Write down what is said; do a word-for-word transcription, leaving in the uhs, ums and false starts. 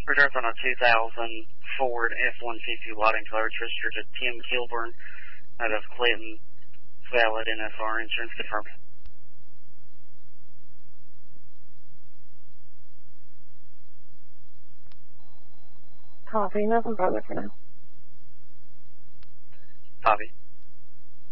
Returns on a two thousand Ford F one fifty white and colored, registered to Tim Kilburn out of Clinton. Valid N S R insurance confirmed. Copy, nothing further for now.